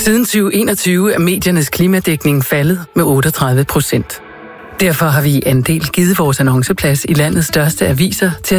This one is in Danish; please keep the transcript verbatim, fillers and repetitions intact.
Siden tyve enogtyve er mediernes klimadækning faldet med otteogtredive procent. Derfor har vi i Andel givet vores annonceplads i landets største aviser til at